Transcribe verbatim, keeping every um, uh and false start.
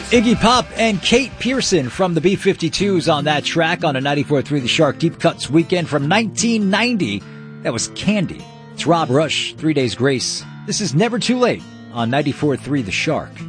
Iggy Pop and Kate Pearson from the B fifty-twos on that track on a ninety-four point three The Shark Deep Cuts weekend from nineteen ninety. That was Candy. It's Rob Rush, Three Days Grace. This is Never Too Late on ninety-four point three The Shark.